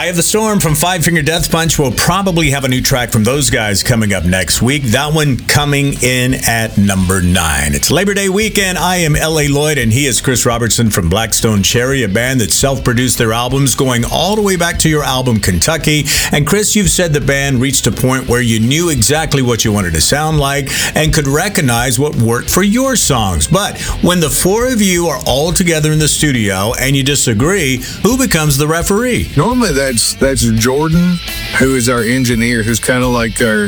Eye of the Storm from Five Finger Death Punch will probably have a new track from those guys coming up next week. That one coming in at number 9. It's Labor Day weekend. I am L.A. Lloyd, and he is Chris Robertson from Blackstone Cherry, a band that self-produced their albums going all the way back to your album, Kentucky. And Chris, you've said the band reached a point where you knew exactly what you wanted to sound like and could recognize what worked for your songs. But when the four of you are all together in the studio and you disagree, who becomes the referee? Normally that's Jordan, who is our engineer, who's kind of like our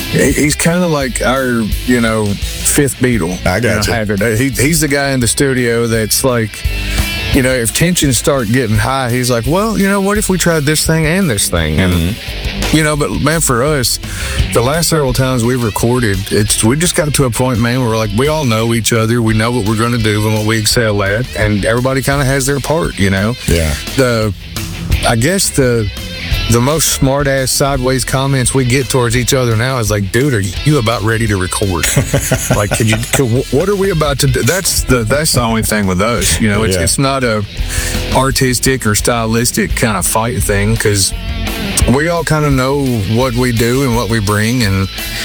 fifth Beatle. I got you. He's the guy in the studio that's like, if tensions start getting high, he's like, well, what if we tried this thing and this thing? And, but man, for us, the last several times we've recorded, we just got to a point, man, where we're like, we all know each other. We know what we're going to do and what we excel at. And everybody kind of has their part, Yeah. I guess the most smart-ass sideways comments we get towards each other now is like, dude, are you about ready to record? Like, what are we about to do? That's the only thing with us. It's not a artistic or stylistic kind of fight thing, because we all kind of know what we do and what we bring, and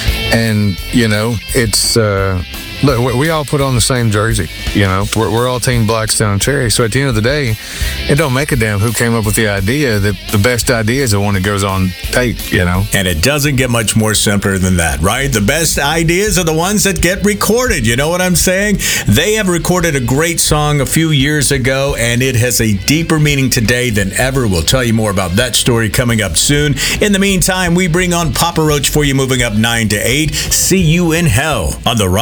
it's look, we all put on the same jersey. We're all Team Blackstone Cherry. So at the end of the day, it don't make a damn who came up with the idea. That the best idea is the one that goes on tape. And it doesn't get much more simpler than that, right? The best ideas are the ones that get recorded. You know what I'm saying? They have recorded a great song a few years ago, and it has a deeper meaning today than ever. We'll tell you more about that story coming up soon. In the meantime, we bring on Papa Roach for you, moving up 9 to 8. See You in Hell on the Rock